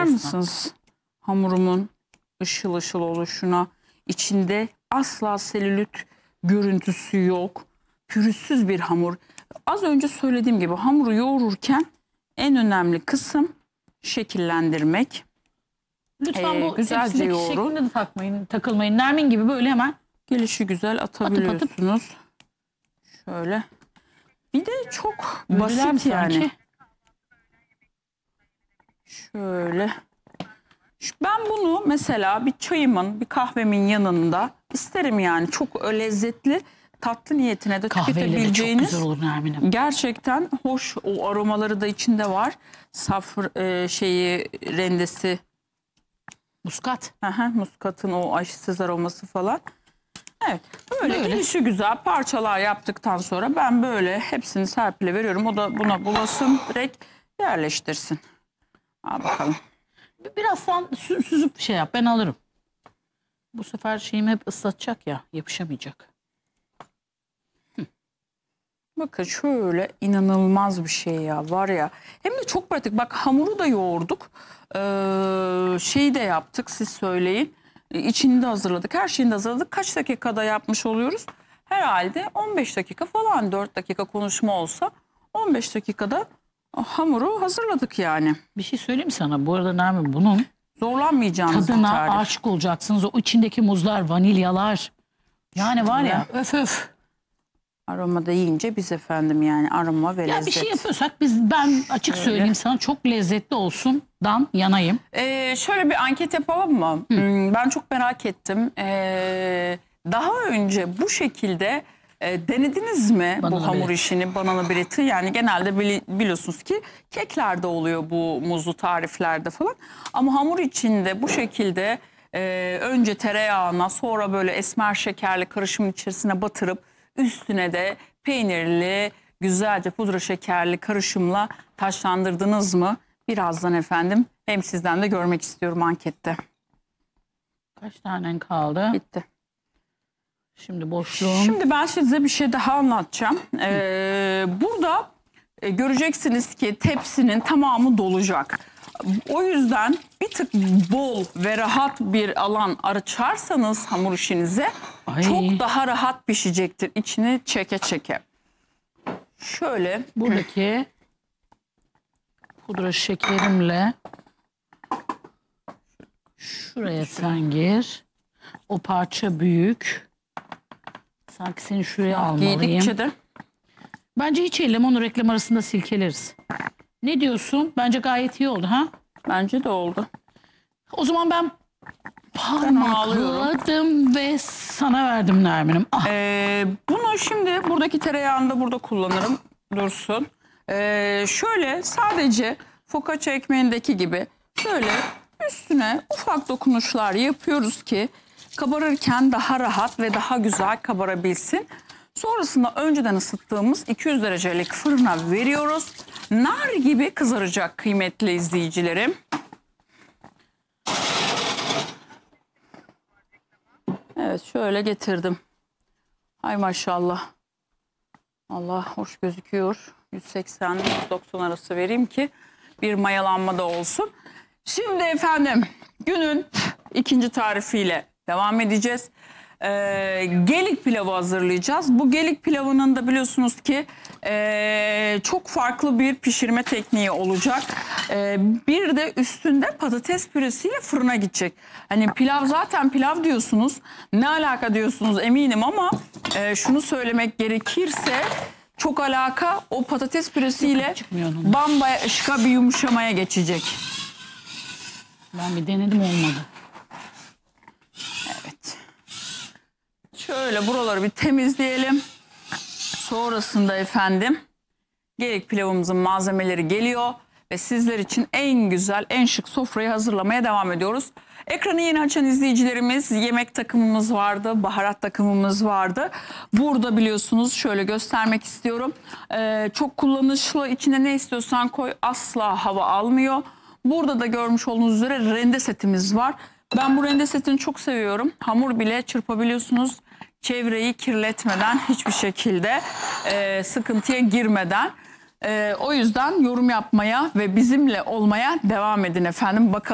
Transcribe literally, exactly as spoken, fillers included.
mısınız hamurumun ışıl ışıl oluşuna? İçinde asla selülit görüntüsü yok. Pürüzsüz bir hamur. Az önce söylediğim gibi hamuru yoğururken en önemli kısım şekillendirmek. Lütfen Ee, bu güzelce tepsideki yoğurun. şeklinde de takmayın, takılmayın. Nermin gibi böyle hemen Gelişi güzel atabiliyorsunuz. Şöyle. Bir de çok bölüler mi basit yani. sanki? Şöyle. Şu- Ben bunu mesela bir çayımın, bir kahvemin yanında isterim yani. Çok lezzetli, tatlı niyetine de Kahveyle de çok tüketebileceğiniz. güzel olur Nermin'im. Gerçekten hoş, o aromaları da içinde var. Safr e, şeyi rendesi, Muskat. aha, muskatın o aşısız aroması falan. Evet, böyle, Böyle. gelişi güzel parçalar yaptıktan sonra ben böyle hepsini Serpil'e veriyorum. O da buna bulasın, direkt yerleştirsin. Al bakalım. Birazdan sü- süzüp şey yap, ben alırım. Bu sefer şeyimi hep ıslatacak ya, yapışamayacak. Bakın şöyle inanılmaz bir şey ya, var ya. Hem de çok pratik. Bak hamuru da yoğurduk. Ee, şeyi de yaptık, siz söyleyin. Ee, İçini de hazırladık. Her şeyini de hazırladık. Kaç dakikada yapmış oluyoruz? Herhalde on beş dakika falan, dört dakika konuşma olsa on beş dakikada hamuru hazırladık yani. Bir şey söyleyeyim mi sana? Bu arada Nermin, bunun Zorlanmayacağınız bir tadına tarif. aşık olacaksınız. O içindeki muzlar, vanilyalar. Yani var ya, öf öf. Aromada yiyince biz efendim yani aroma ve Ya lezzet. bir şey yapıyorsak biz, ben açık söyleyeyim sana, çok lezzetli olsundan yanayım. Ee, şöyle bir anket yapalım mı? Hmm, Ben çok merak ettim. Ee, daha önce bu şekilde e, denediniz mi Banana bu hamur bread. işini, banana bread'i? Yani genelde bili- biliyorsunuz ki keklerde oluyor bu muzlu tariflerde falan. Ama hamur içinde bu şekilde e, önce tereyağına, sonra böyle esmer şekerli karışımın içerisine batırıp üstüne de peynirli güzelce pudra şekerli karışımla taşlandırdınız mı? Birazdan efendim hem sizden de görmek istiyorum ankette. Kaç tanen kaldı? Bitti. Şimdi boşluğum. Şimdi ben size bir şey daha anlatacağım. Ee, burada e, göreceksiniz ki tepsinin tamamı dolacak. O yüzden bir tık bol ve rahat bir alan açarsanız hamur işinize Ay. çok daha rahat pişecektir. İçini çeke çeke. Şöyle Buradaki pudra şekerimle şuraya sen gir. O parça büyük. Sanki seni şuraya almalıyım. giydikçe de Bence hiç elleme, onu reklam arasında silkeleriz. Ne diyorsun? Bence gayet iyi oldu ha? bence de oldu. O zaman ben alıyorum. parmakladım ve sana verdim Nermin'im. Ah. Ee, bunu şimdi buradaki tereyağını da burada kullanırım. Dursun. Ee, şöyle sadece focaccia ekmeğindeki gibi şöyle üstüne ufak dokunuşlar yapıyoruz ki kabarırken daha rahat ve daha güzel kabarabilsin. Sonrasında önceden ısıttığımız iki yüz derecelik fırına veriyoruz. Nar gibi kızaracak kıymetli izleyicilerim. Evet, şöyle getirdim. Ay maşallah. Allah hoş gözüküyor. yüz seksen yüz doksan arası vereyim ki bir mayalanma da olsun. Şimdi efendim günün ikinci tarifiyle devam edeceğiz. Ee, gelik pilavı hazırlayacağız. Bu gelik pilavının da biliyorsunuz ki ee, çok farklı bir pişirme tekniği olacak. Ee, bir de üstünde patates püresiyle fırına gidecek. Hani pilav zaten pilav diyorsunuz. Ne alaka diyorsunuz eminim ama ee, şunu söylemek gerekirse çok alaka, o patates püresiyle Çıkmıyor onun. bambaşka bir yumuşamaya geçecek. Ben bir denedim, olmadı. Evet. Şöyle buraları bir temizleyelim. Sonrasında efendim gelik pilavımızın malzemeleri geliyor ve sizler için en güzel, en şık sofrayı hazırlamaya devam ediyoruz. Ekranı yeni açan izleyicilerimiz, yemek takımımız vardı, baharat takımımız vardı. Burada biliyorsunuz şöyle göstermek istiyorum. Ee, çok kullanışlı, içine ne istiyorsan koy, asla hava almıyor. Burada da görmüş olduğunuz üzere rende setimiz var. Ben bu rende setini çok seviyorum. Hamur bile çırpabiliyorsunuz. Çevreyi kirletmeden, hiçbir şekilde e, sıkıntıya girmeden. E, o yüzden yorum yapmaya ve bizimle olmaya devam edin efendim. Bakalım.